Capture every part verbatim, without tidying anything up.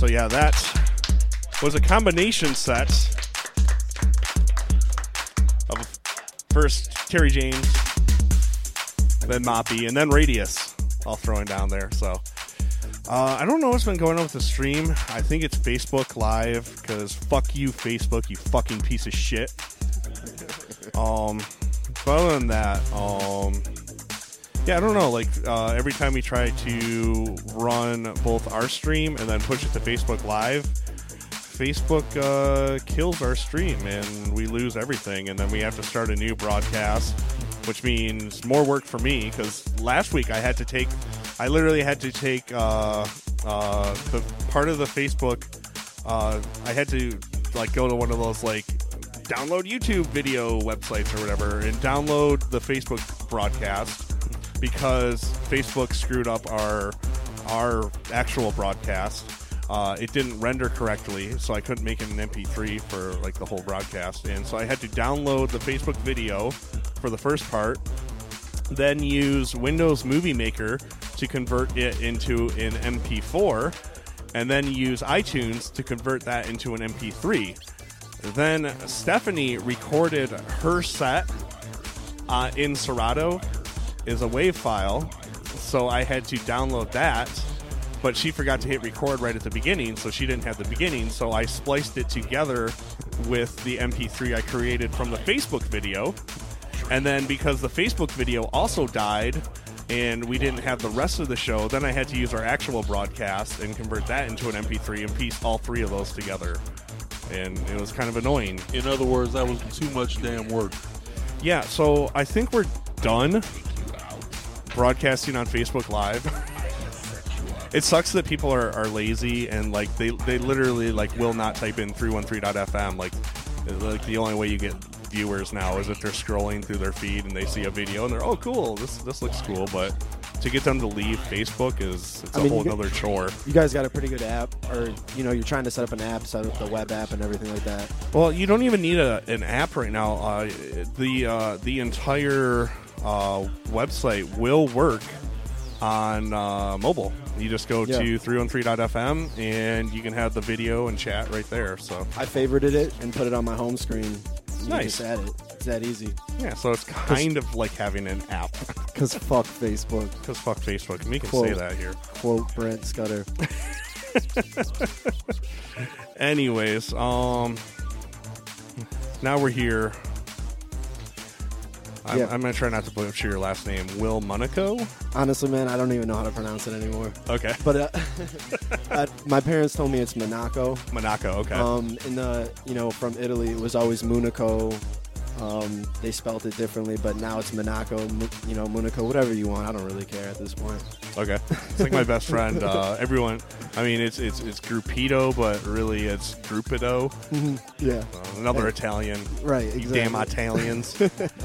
So yeah, that was a combination set of first Terry James, then Moppy, and then Radius, all throwing down there. So uh, I don't know what's been going on with the stream. I think it's Facebook Live, because fuck you, Facebook, you fucking piece of shit. Um, but other than that, um, yeah, I don't know. Like uh, every time we try to run both our stream and then push it to Facebook Live, Facebook uh, kills our stream and we lose everything, and then we have to start a new broadcast, which means more work for me, because last week I had to take, I literally had to take uh, uh, the part of the Facebook, uh, I had to like go to one of those like download YouTube video websites or whatever and download the Facebook broadcast, because Facebook screwed up our our actual broadcast. Uh, it didn't render correctly, so I couldn't make it an M P three for like the whole broadcast, and so I had to download the Facebook video for the first part, then use Windows Movie Maker to convert it into an M P four, and then use iTunes to convert that into an M P three. Then Stephanie recorded her set uh, in Serato is a WAV file, so I had to download that, but she forgot to hit record right at the beginning, so she didn't have the beginning, so I spliced it together with the M P three I created from the Facebook video. And then because the Facebook video also died and we didn't have the rest of the show, then I had to use our actual broadcast and convert that into an M P three and piece all three of those together. And it was kind of annoying. In other words, that was too much damn work. Yeah, so I think we're done broadcasting on Facebook Live. It sucks that people are, are lazy and like they, they literally like will not type in three one three dot f m. Like, like the only way you get viewers now is if they're scrolling through their feed and they see a video and they're, oh cool, this this looks cool, but to get them to leave Facebook is it's a I mean, whole other chore. You guys got a pretty good app, or you know, you're trying to set up an app, set up the web app and everything like that. Well, you don't even need a, an app right now. Uh, the uh, the entire uh, website will work on uh, mobile. You just go yeah. to three one three dot f m and you can have the video and chat right there. So I favorited it and put it on my home screen. You nice. Just add it. It's that easy. Yeah, so it's kind of like having an app. Because fuck Facebook. Because fuck Facebook. And we can quote, say that here. Quote Brent Scudder. Anyways, um, now we're here. I'm, yeah. I'm going to try not to butcher your last name. Will Monaco? Honestly, man, I don't even know how to pronounce it anymore. Okay. But uh, uh, my parents told me it's Monaco. Monaco, okay. Um, in the, you know, from Italy, it was always Monaco. Um, they spelt it differently, but now it's Monaco, you know, Monaco, whatever you want. I don't really care at this point. Okay. It's like my best friend. Uh, everyone, I mean, it's it's it's Gruppito, but really it's Gruppido. Mm-hmm. Yeah. Uh, another and, Italian. Right, exactly. Damn Italians.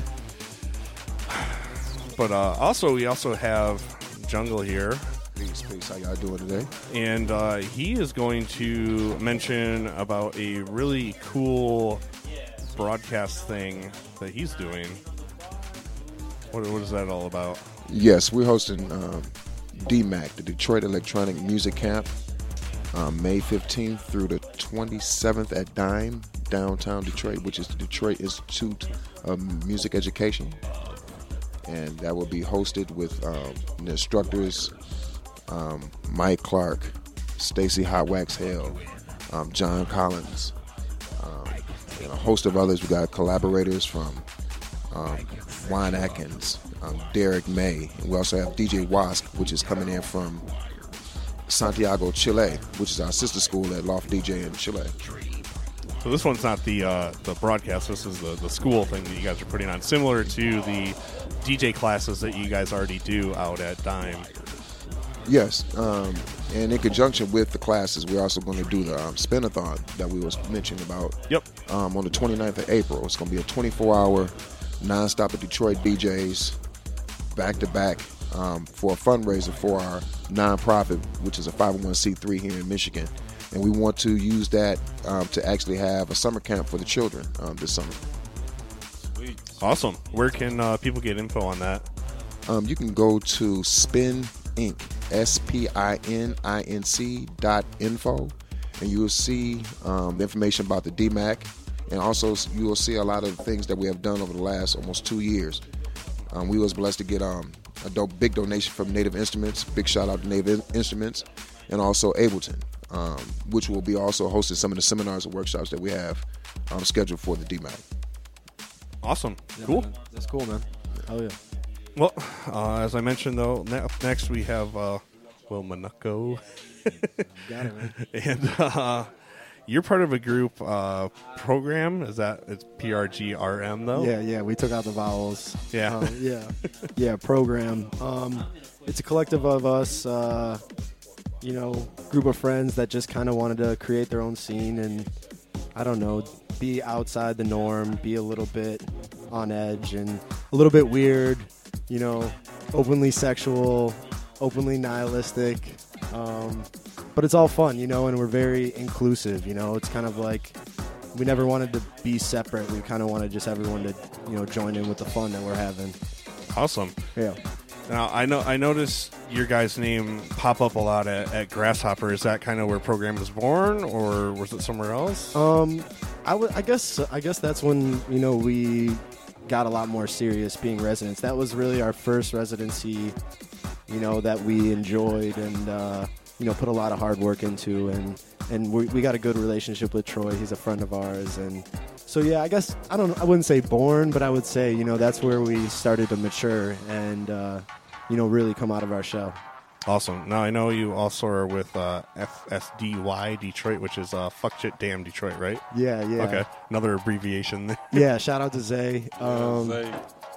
But uh, also, we also have Jungle here. Peace, peace. How y'all doing today? And uh, he is going to mention about a really cool broadcast thing that he's doing. What, what is that all about? Yes, we're hosting um, D MAC, the Detroit Electronic Music Camp, um, May fifteenth through the twenty-seventh at Dime, downtown Detroit, which is the Detroit Institute of Music Education. And that will be hosted with um, the instructors, um, Mike Clark, Stacy Hotwax Hale, um, John Collins, um, and a host of others. We got collaborators from um, Juan Atkins, um, Derek May, and we also have D J Wask, which is coming in from Santiago, Chile, which is our sister school at Loft D J in Chile. So this one's not the uh, the broadcast. This is the, the school thing that you guys are putting on, similar to the D J classes that you guys already do out at Dime. Yes, um, and in conjunction with the classes, we're also going to do the um, spin-a-thon that we was mentioning about. Yep. Um, on the twenty-ninth of April. It's going to be a twenty-four hour, non-stop at Detroit D Js, back-to-back, um, for a fundraiser for our nonprofit, which is a five oh one c three here in Michigan. And we want to use that um, to actually have a summer camp for the children um, this summer. Sweet. Awesome. Where can uh, people get info on that? Um, you can go to Spin Inc, S P I N I N C dot info, and you will see um, the information about the D MAC, and also you will see a lot of things that we have done over the last almost two years. Um, we was blessed to get um, a do- big donation from Native Instruments. Big shout out to Native Instruments, and also Ableton, um, which will be also hosting some of the seminars and workshops that we have um, scheduled for the D MAC. Awesome. Yeah, Cool. man. That's cool, man. Oh yeah. Well, uh, as I mentioned, though, ne- up next we have uh, Will Monaco. Got it, man. And uh, you're part of a group uh, program. Is that it's P R G R M though? Yeah, yeah. We took out the vowels. Yeah. Um, yeah. Yeah. Program. Um, it's a collective of us. Uh, you know, group of friends that just kind of wanted to create their own scene and I don't know, be outside the norm, be a little bit on edge and a little bit weird. You know, openly sexual, openly nihilistic. Um, but it's all fun, you know, and we're very inclusive, you know. It's kind of like we never wanted to be separate. We kind of wanted just everyone to, you know, join in with the fun that we're having. Awesome. Yeah. Now, I know I noticed your guys' name pop up a lot at, at Grasshopper. Is that kind of where program was born, or was it somewhere else? Um, I, w- I guess I guess that's when, you know, we got a lot more serious being residents. That was really our first residency, you know, that we enjoyed and, uh, you know, put a lot of hard work into. And, and we, we got a good relationship with Troy. He's a friend of ours. And so, yeah, I guess, I don't I wouldn't say born, but I would say, you know, that's where we started to mature and, uh, you know, really come out of our shell. Awesome. Now, I know you also are with uh, F S D Y Detroit, which is uh, Fuck Shit Damn Detroit, right? Yeah, yeah. Okay. Another abbreviation. Yeah, shout out to Zay. Um, Zay.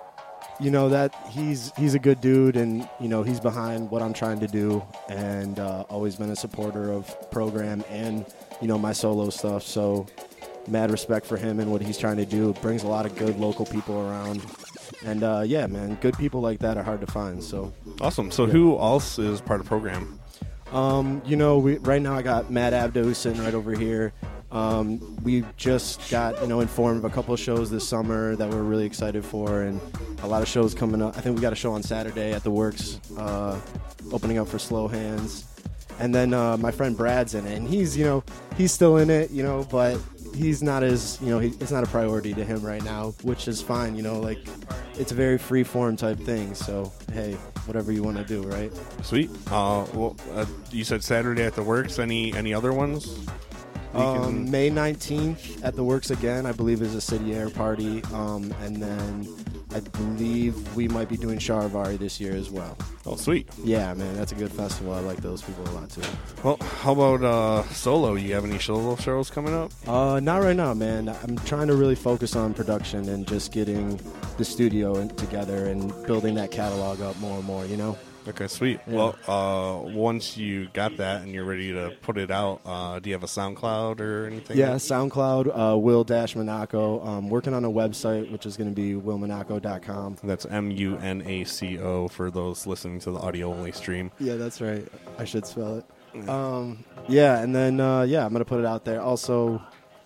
You know that he's he's a good dude, and you know he's behind what I'm trying to do, and uh, always been a supporter of program and you know my solo stuff. So, mad respect for him and what he's trying to do. Brings a lot of good local people around, and uh, yeah, man, good people like that are hard to find. So Awesome. So, who else is part of the program? Um, you know, we, right now I got Matt Abdo who's sitting right over here. Um, we just got, you know, informed of a couple of shows this summer that we're really excited for, and a lot of shows coming up. I think we got a show on Saturday at the Works, uh, opening up for Slow Hands. And then uh, my friend Brad's in it, and he's, you know, he's still in it, you know, but he's not as, you know, he, it's not a priority to him right now, which is fine, you know, like, it's a very free-form type thing, so, hey, whatever you want to do, right? Sweet. Uh, well, uh, you said Saturday at the Works. Any any other ones? You Um, can- May nineteenth at the Works again, I believe, is a City Air party, um, and then I believe we might be doing Charivari this year as well. Oh, sweet. Yeah, man, that's a good festival. I like those people a lot, too. Well, how about uh, solo? You have any solo shows coming up? Uh, not right now, man. I'm trying to really focus on production and just getting the studio in, together and building that catalog up more and more, you know? Okay, sweet. Yeah. Well, uh, once you got that and you're ready to put it out, uh, do you have a SoundCloud or anything? Yeah, SoundCloud, uh, Will Dash Monaco. Um, working on a website, which is going to be will monaco dot com. That's M U N A C O for those listening to the audio-only stream. Yeah, that's right. I should spell it. Um, yeah, and then, uh, yeah, I'm going to put it out there. Also,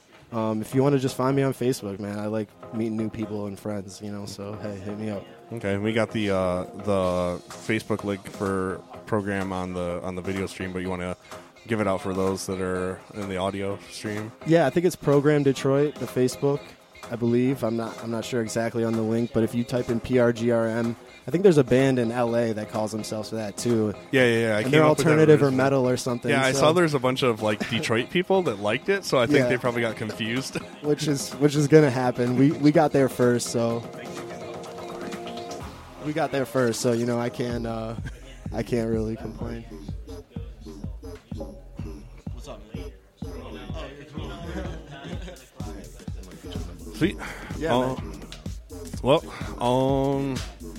um, if you want to just find me on Facebook, man, I like meeting new people and friends, you know, so, hey, hit me up. Okay, we got the uh, the Facebook link for program on the on the video stream, but you want to give it out for those that are in the audio stream? Yeah, I think it's Program Detroit, the Facebook, I believe. I'm not I'm not sure exactly on the link, but if you type in P R G R M, I think there's a band in L A that calls themselves that too. Yeah, yeah, yeah. I And came they're up with that alternative or originally. metal or something. Yeah, I so- saw there's a bunch of like Detroit people that liked it, so I think Yeah. they probably got confused. which is which is gonna happen. We we got there first, so we got there first. So you know, I can't uh, I can't really complain. Sweet. Yeah, Um, well, um,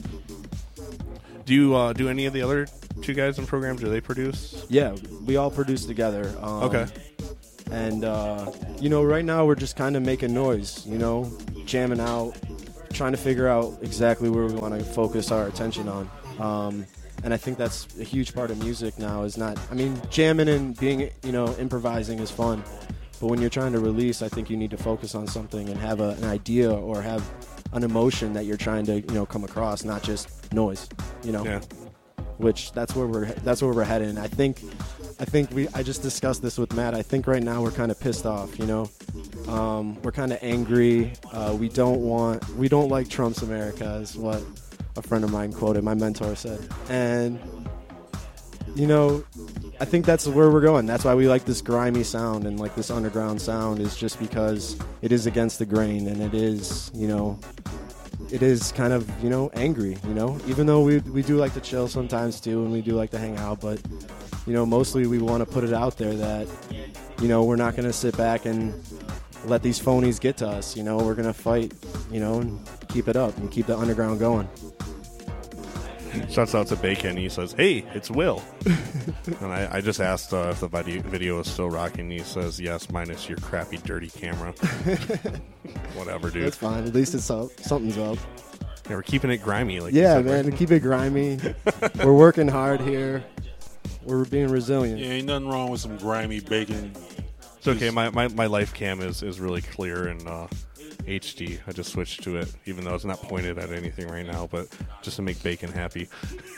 do you uh, do any of the other two guys in programs? Do they produce? Yeah, we all produce together. Um, Okay. And uh, you know, right now we're just kind of making noise. You know, jamming out, trying to figure out exactly where we want to focus our attention on. Um, and I think that's a huge part of music now. Is not, I mean, jamming and being, you know, improvising is fun. But when you're trying to release, I think you need to focus on something and have a, an idea or have an emotion that you're trying to, you know, come across, not just noise. You know. Yeah. Which that's where we're that's where we're heading. I think I think we. I just discussed this with Matt. I think right now we're kind of pissed off. You know, um, we're kind of angry. Uh, we don't want. We don't like Trump's America, is what a friend of mine quoted. My mentor said, and you know, I think that's where we're going. That's why we like this grimy sound and like this underground sound, is just because it is against the grain and it is, you know, it is kind of, you know, angry, you know, even though we we do like to chill sometimes too, and we do like to hang out, but, you know, mostly we want to put it out there that, you know, we're not going to sit back and let these phonies get to us, you know, we're going to fight, you know, and keep it up and keep the underground going. Shouts out to Bacon. He says, "Hey, it's Will." And I, I just asked uh, if the video, video is still rocking. He says, "Yes, minus your crappy, dirty camera." Whatever, dude. That's fine. At least it's up. Something's up. Yeah, we're keeping it grimy. Like you Yeah, said, man. right? Keep it grimy. We're working hard here. We're being resilient. Yeah, ain't nothing wrong with some grimy bacon. It's okay. My, my, my life cam is, is really clear and uh, H D. I just switched to it, even though it's not pointed at anything right now, but just to make Bacon happy.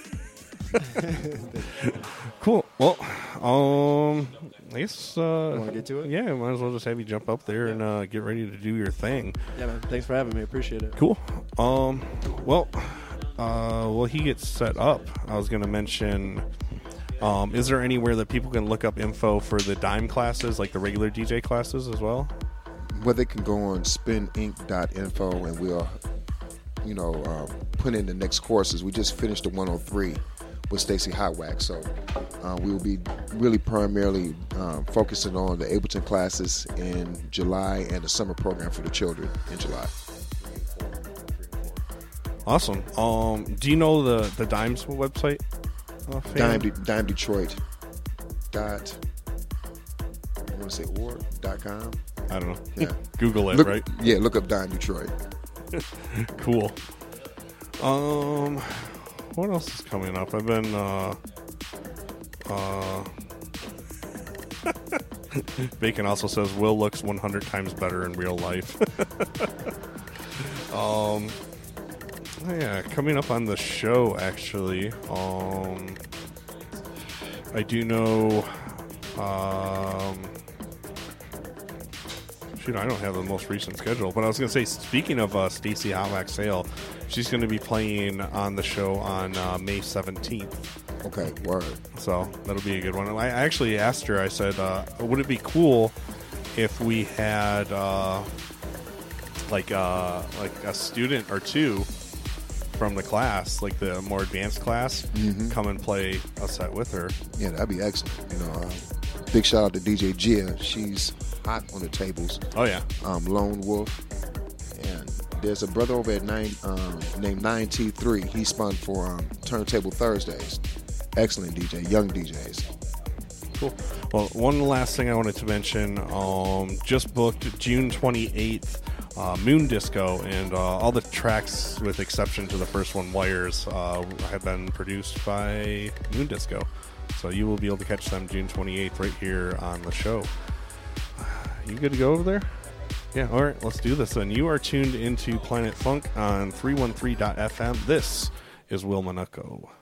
Cool. Well, um, I guess, uh, Want to get to it? yeah, might as well just have you jump up there and uh, get ready to do your thing. Yeah, man. Thanks for having me. Appreciate it. Cool. Um, well, uh, while he gets set up, I was going to mention, um, is there anywhere that people can look up info for the dime classes, like the regular D J classes as well? Well, they can go on spin inc dot info and we'll, you know, uh, put in the next courses. We just finished the one oh three with Stacy Hotwax, so uh, we will be really primarily um, focusing on the Ableton classes in July and the summer program for the children in July. Awesome. Um, do you know the the Dimes website? Uh, Dime, De- Dime Detroit dot I want to say org dot com. I don't know. Yeah. Google it, Look, right? Yeah, look up Dime Detroit. Cool. Um, what else is coming up? I've been uh, uh. Bacon also says Will looks one hundred times better in real life. um. Oh yeah, coming up on the show, actually, um, I do know, um, shoot, I don't have the most recent schedule, but I was going to say, speaking of uh, Stacy Hotwax Sale, she's going to be playing on the show on uh, May seventeenth. Okay, word. So that'll be a good one. I actually asked her, I said, uh, would it be cool if we had, uh, like, uh, like a student or two from the class, like the more advanced class, mm-hmm. come and play a set with her? Yeah, that'd be excellent. You know, uh, big shout out to D J Gia. She's hot on the tables. Oh yeah. Um, Lone Wolf, and there's a brother over at nine um, named nine T three. He spun for um, Turntable Thursdays. Excellent D J, young D Js. Cool. Well, one last thing I wanted to mention. Um, just booked June twenty-eighth. Uh, Moon Disco, and uh, all the tracks, with exception to the first one, Wires, uh, have been produced by Moon Disco. So you will be able to catch them June twenty-eighth right here on the show. You good to go over there? Yeah, all right, let's do this then. You are tuned into Planet Funk on three one three dot f m. This is Will Minucco.